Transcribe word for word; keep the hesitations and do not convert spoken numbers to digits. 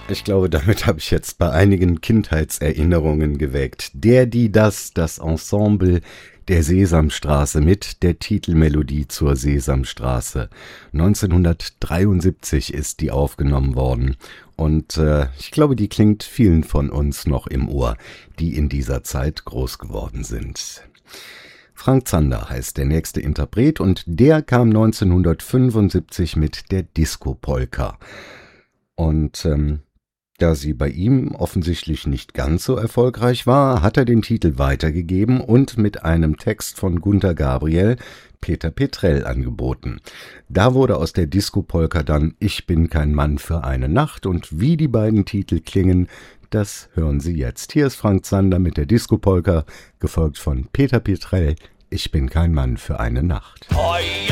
Ich glaube, damit habe ich jetzt bei einigen Kindheitserinnerungen geweckt. Der, die, das, das Ensemble der Sesamstraße mit der Titelmelodie zur Sesamstraße. neunzehnhundertdreiundsiebzig ist die aufgenommen worden. Und äh, ich glaube, die klingt vielen von uns noch im Ohr, die in dieser Zeit groß geworden sind. Frank Zander heißt der nächste Interpret und der kam neunzehnhundertfünfundsiebzig mit der Disco-Polka. Und ähm, da sie bei ihm offensichtlich nicht ganz so erfolgreich war, hat er den Titel weitergegeben und mit einem Text von Gunter Gabriel Peter Petrell angeboten. Da wurde aus der Disco-Polka dann Ich bin kein Mann für eine Nacht und wie die beiden Titel klingen, das hören Sie jetzt. Hier ist Frank Zander mit der Disco-Polka, gefolgt von Peter Petrell Ich bin kein Mann für eine Nacht. Hoi,